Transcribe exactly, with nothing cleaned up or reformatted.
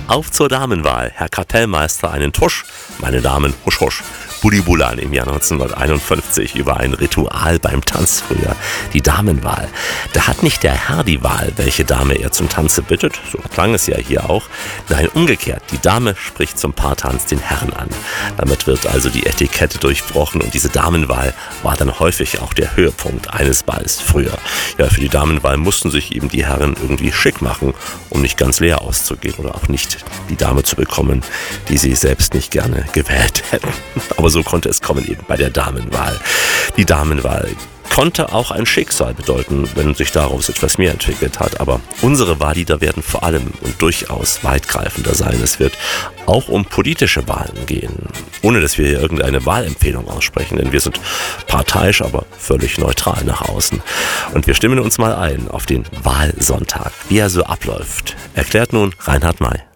Auf zur Damenwahl. Herr Kapellmeister, einen Tusch. Meine Damen, husch husch. Bulibulan im Jahr neunzehnhunderteinundfünfzig über ein Ritual beim Tanz früher, die Damenwahl. Da hat nicht der Herr die Wahl, welche Dame er zum Tanze bittet, so klang es ja hier auch. Nein, umgekehrt, die Dame spricht zum Paartanz den Herrn an. Damit wird also die Etikette durchbrochen und diese Damenwahl war dann häufig auch der Höhepunkt eines Balls früher. Ja, für die Damenwahl mussten sich eben die Herren irgendwie schick machen, um nicht ganz leer auszugehen oder auch nicht die Dame zu bekommen, die sie selbst nicht gerne gewählt hätten. Aber so konnte es kommen eben bei der Damenwahl. Die Damenwahl konnte auch ein Schicksal bedeuten, wenn sich daraus etwas mehr entwickelt hat. Aber unsere Wahllieder werden vor allem und durchaus weitgreifender sein. Es wird auch um politische Wahlen gehen. Ohne dass wir hier irgendeine Wahlempfehlung aussprechen, denn wir sind parteiisch, aber völlig neutral nach außen. Und wir stimmen uns mal ein auf den Wahlsonntag, wie er so abläuft. Erklärt nun Reinhard May.